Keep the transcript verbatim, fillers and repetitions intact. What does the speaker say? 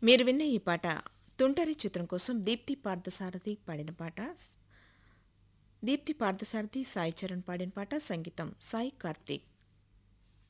మీరు విన్న ఈ పాట 'తుంటరి' చిత్రం కోసం దీప్తి పార్థసారథి పాడిన పాట. దీప్తి పార్థసారథి, సాయి చరణ్ పాడిన పాట. సంగీతం సాయి కార్తీక్.